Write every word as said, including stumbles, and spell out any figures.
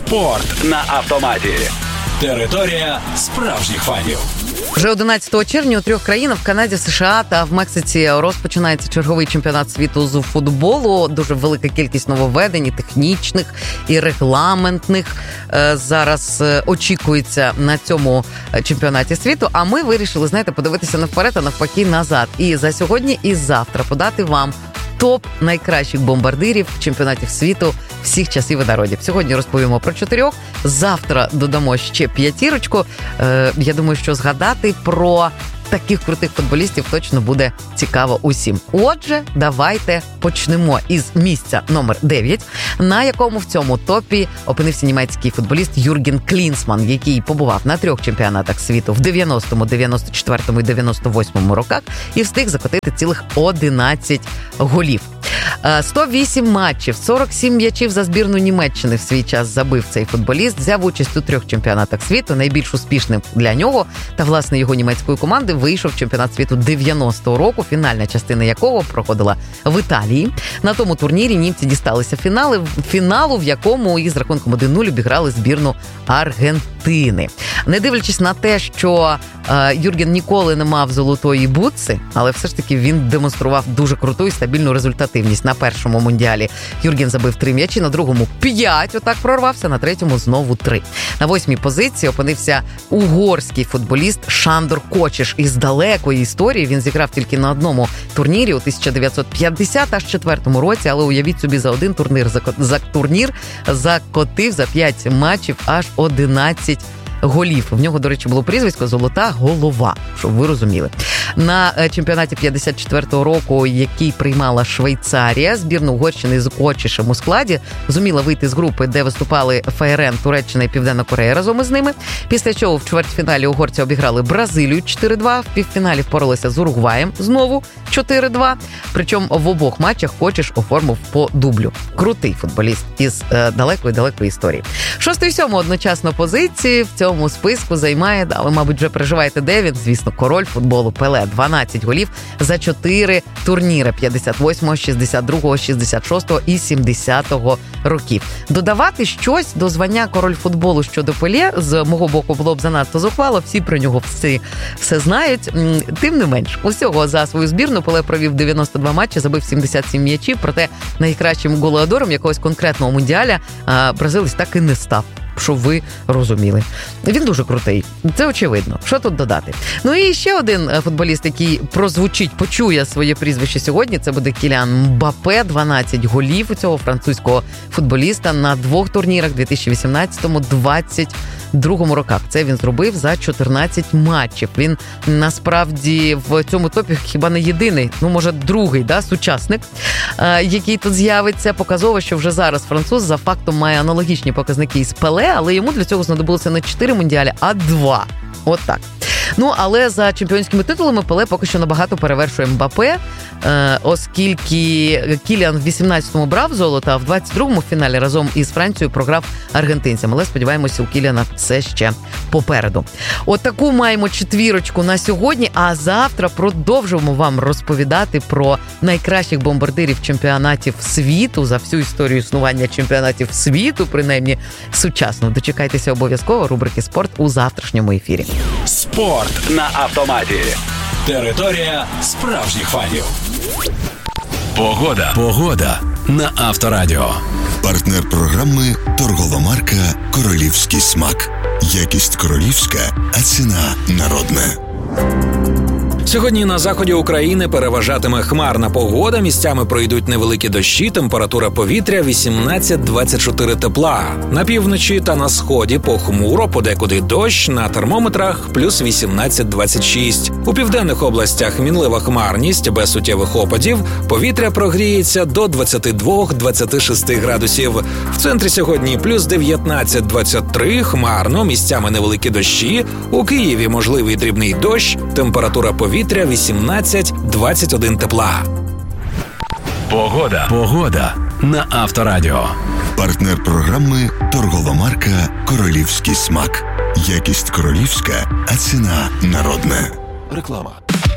Спорт на автоматі. Територія справжніх фанів. Вже одинадцятого червня у трьох країнах – в Канаді, США та в Мексиці – розпочинається черговий чемпіонат світу з футболу. Дуже велика кількість нововведень, і технічних, і регламентних. Зараз очікується на цьому чемпіонаті світу. А ми вирішили, знаєте, подивитися не вперед, а навпаки назад. І за сьогодні, і завтра подати вам топ найкращих бомбардирів чемпіонатів світу всіх часів і народів. Сьогодні розповімо про чотирьох, завтра додамо ще п'ятірочку. Е, я думаю, що згадати про таких крутих футболістів точно буде цікаво усім. Отже, давайте почнемо із місця номер дев'ять, на якому в цьому топі опинився німецький футболіст Юрген Клінсман, який побував на трьох чемпіонатах світу в дев'яностому, дев'яносто четвертому і дев'яносто восьмому роках і встиг закотити цілих одинадцять голів. сто вісім матчів, сорок сім м'ячів за збірну Німеччини в свій час забив цей футболіст, взяв участь у трьох чемпіонатах світу, найбільш успішним для нього та, власне, його німецької команди вийшов чемпіонат світу дев'яностого року, фінальна частина якого проходила в Італії. На тому турнірі німці дісталися фінали, фіналу, в якому із рахунком один нуль обіграли збірну Аргентини. Не дивлячись на те, що е, Юрген ніколи не мав золотої бутси, але все ж таки він демонстрував дуже круту і стабільну результативність. На першому мундіалі Юрген забив три м'ячі, на другому п'ять, отак прорвався, на третьому знову три. На восьмій позиції опинився угорський футболіст Шандор Кочеш. Із далекої історії він зіграв тільки на одному турнірі у тисяча дев'ятсот п'ятдесят четвертому році, але уявіть собі, за один турнір, за, за турнір закотив за п'ять матчів аж одинадцять голів. В нього, до речі, було прізвисько «Золота голова», щоб ви розуміли. На чемпіонаті п'ятдесят четвертого року, який приймала Швейцарія, збірна Угорщини з Кочешем у складі зуміла вийти з групи, де виступали ФРН, Туреччина і Південна Корея разом із ними. Після чого в чвертьфіналі угорці обіграли Бразилію чотири два, в півфіналі впоралися з Уругваєм знову чотири два. Причому в обох матчах Кочеш оформив по дублю. Крутий футболіст із е, далекої-далекої історії. Шосту і сьому одночасно позиції в цьому списку займає, да, ви, мабуть, вже переживаєте, де він, звісно, король футболу Пеле. дванадцять голів за чотири турніри п'ятдесят восьмого, шістдесят другого, шістдесят шостого і сімдесятого років. Додавати щось до звання король футболу щодо Пеле з мого боку було б занадто зухвало, всі про нього всі все знають. Тим не менш, усього за свою збірну Пеле провів дев'яносто два матчі, забив сімдесят сім м'ячів, проте найкращим голеадором якогось конкретного мундіаля а, бразилець так і не став. Щоб ви розуміли. Він дуже крутий. Це очевидно. Що тут додати? Ну і ще один футболіст, який прозвучить, почує своє прізвище сьогодні, це буде Кіліан Мбаппе. дванадцять голів у цього французького футболіста на двох турнірах дві тисячі вісімнадцятому - двадцять другому роках. Це він зробив за чотирнадцять матчів. Він насправді в цьому топі хіба не єдиний, ну може другий, да, сучасник, який тут з'явиться. Показово, що вже зараз француз за фактом має аналогічні показники із Пеле, але йому для цього знадобилося не чотири мундіалі, а два. От так. Ну, але за чемпіонськими титулами Пеле поки що набагато перевершує Мбаппе, е, оскільки Кіліан в вісімнадцятому брав золото, а в двадцять другому фіналі разом із Францією програв аргентинцям. Але сподіваємося, у Кіліана все ще попереду. От таку маємо четвірочку на сьогодні, а завтра продовжуємо вам розповідати про найкращих бомбардирів чемпіонатів світу за всю історію існування чемпіонатів світу, принаймні сучасно. Дочекайтеся обов'язково рубрики «Спорт» у завтрашньому ефірі. Спорт на автоматі. Територія справжніх фанів. Погода. Погода на Авторадіо. Партнер програми торгова марка «Королівський смак». Якість королівська, а ціна народна. Сьогодні на заході України переважатиме хмарна погода, місцями пройдуть невеликі дощі, температура повітря вісімнадцять - двадцять чотири тепла. На півночі та на сході похмуро, подекуди дощ, на термометрах плюс вісімнадцять - двадцять шість. У південних областях мінлива хмарність, без суттєвих опадів, повітря прогріється до двадцять два - двадцять шість градусів. В центрі сьогодні плюс дев'ятнадцять - двадцять три, хмарно, місцями невеликі дощі, у Києві можливий дрібний дощ, температура повітря Повітря вісімнадцять - двадцять один тепла. Погода. Погода на Авторадіо. Партнер програми торгова марка «Королівський смак». Якість королівська, а ціна народна. Реклама.